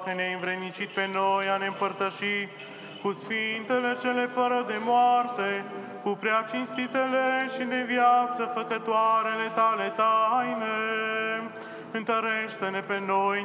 poate neînvrednicit pe noi a ne împărtăși cu sfintele cele fără de moarte, cu prea cinstitele și de viață făcătoarele tale taine. Întărește-ne pe noi